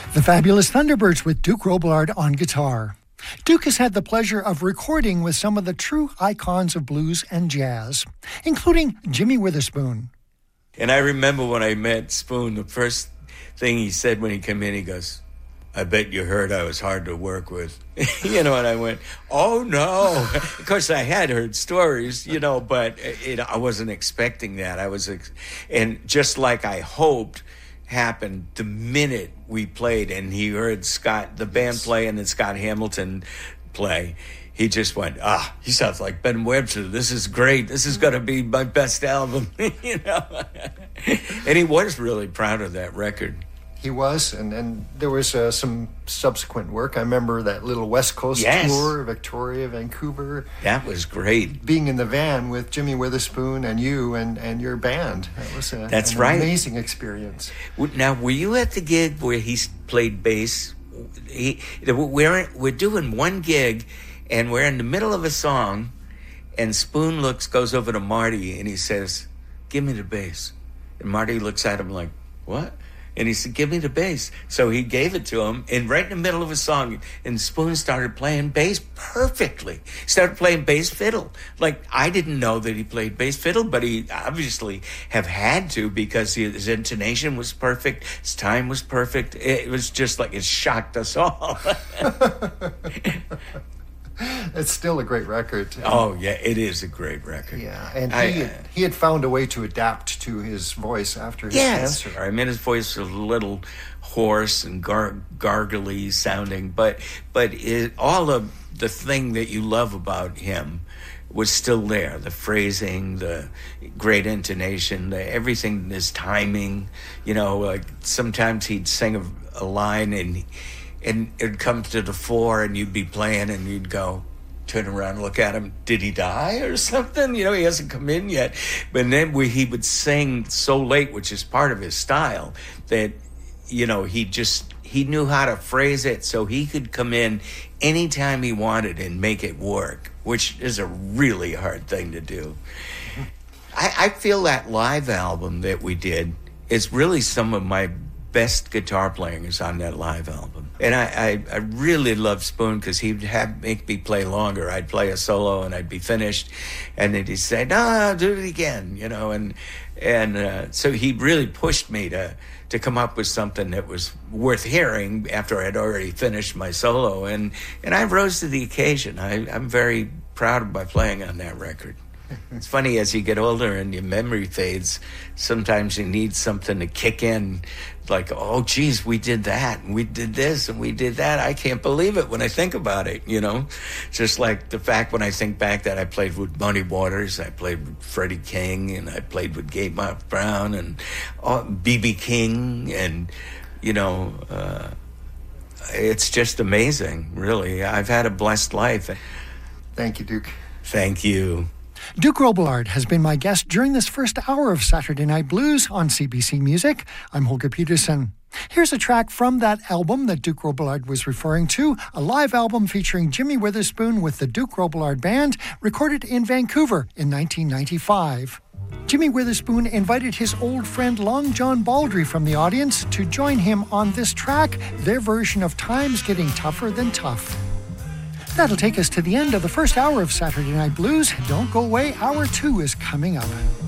The Fabulous Thunderbirds with Duke Robillard on guitar. Duke has had the pleasure of recording with some of the true icons of blues and jazz, including Jimmy Witherspoon. And I remember when I met Spoon, the first thing he said when he came in, he goes, "I bet you heard I was hard to work with." And I went, "Oh, no." Of course, I had heard stories, but I wasn't expecting that. And just like I hoped happened the minute we played and he heard the band play and then Scott Hamilton play, he just went, he sounds like Ben Webster. This is great. This is going to be my best album, And he was really proud of that record. He was, and there was some subsequent work. I remember that little West Coast tour, Victoria, Vancouver. That was great. Being in the van with Jimmy Witherspoon and you and your band. That was an amazing experience. Now, were you at the gig where he played bass? We're doing one gig, and we're in the middle of a song, and Spoon goes over to Marty, and he says, "Give me the bass." And Marty looks at him like, "What?" And he said, "Give me the bass." So he gave it to him, and right in the middle of a song, and Spoon started playing bass perfectly. Started playing bass fiddle. Like, I didn't know that he played bass fiddle, but he obviously have had to because his intonation was perfect, his time was perfect. It was just like, it shocked us all. It's still a great record. Oh, yeah, it is a great record. Yeah, and he had found a way to adapt to his voice after his cancer. I mean, his voice was a little hoarse and gargly sounding, but all of the thing that you love about him was still there. The phrasing, the great intonation, everything, his timing. Like sometimes he'd sing a line and it'd come to the fore and you'd be playing and you'd go, turn around and look at him. Did he die or something? He hasn't come in yet. But then he would sing so late, which is part of his style, that, he knew how to phrase it so he could come in anytime he wanted and make it work, which is a really hard thing to do. I feel that live album that we did is really some of my best guitar playing is on that live album. And I really love Spoon because he'd make me play longer. I'd play a solo and I'd be finished, and then he'd say, "No, do it again," and so he really pushed me to come up with something that was worth hearing after I'd already finished my solo, and I rose to the occasion. I'm very proud of my playing on that record. It's funny, as you get older and your memory fades, sometimes you need something to kick in, like, oh, geez, we did that, and we did this, and we did that. I can't believe it when I think about it, Just like the fact when I think back that I played with Muddy Waters, I played with Freddie King, and I played with Gatemouth Brown, and B.B. King, and, it's just amazing, really. I've had a blessed life. Thank you, Duke. Thank you. Duke Robillard has been my guest during this first hour of Saturday Night Blues on CBC Music. I'm Holger Peterson. Here's a track from that album that Duke Robillard was referring to, a live album featuring Jimmy Witherspoon with the Duke Robillard Band, recorded in Vancouver in 1995. Jimmy Witherspoon invited his old friend Long John Baldry from the audience to join him on this track, their version of Time's Getting Tougher Than Tough. That'll take us to the end of the first hour of Saturday Night Blues. Don't go away, hour 2 is coming up.